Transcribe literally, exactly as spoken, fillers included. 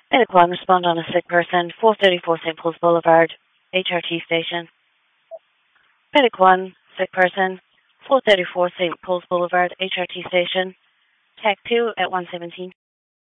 Medic one, respond on a sick person, four thirty-four Saint Paul's Boulevard, H R T station. Medic one, sick person, four thirty-four Saint Paul's Boulevard, H R T station. Tech two at one seventeen.